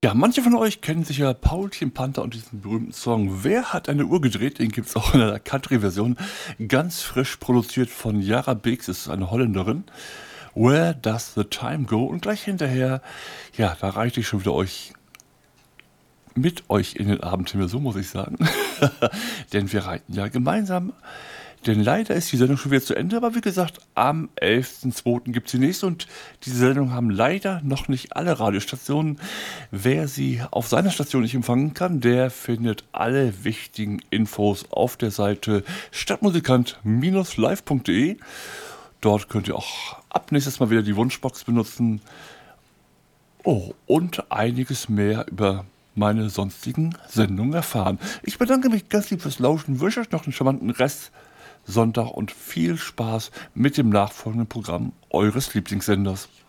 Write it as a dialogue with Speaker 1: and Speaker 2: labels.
Speaker 1: Ja, manche von euch kennen sicher Paulchen Panther und diesen berühmten Song „Wer hat eine Uhr gedreht?" Den gibt's auch in einer Country-Version, ganz frisch produziert von Yara Biggs, ist eine Holländerin. „Where Does the Time Go?" Und gleich hinterher, ja, da reite ich schon wieder mit euch in den Abendhimmel, so muss ich sagen. Denn wir reiten ja gemeinsam. Denn leider ist die Sendung schon wieder zu Ende, aber wie gesagt, am 11.02. gibt es die nächste und diese Sendung haben leider noch nicht alle Radiostationen. Wer sie auf seiner Station nicht empfangen kann, der findet alle wichtigen Infos auf der Seite stadtmusikant-live.de. Dort könnt ihr auch ab nächstes Mal wieder die Wunschbox benutzen. Oh, und einiges mehr über meine sonstigen Sendungen erfahren. Ich bedanke mich ganz lieb fürs Lauschen, wünsche euch noch einen charmanten Rest Sonntag und viel Spaß mit dem nachfolgenden Programm eures Lieblingssenders.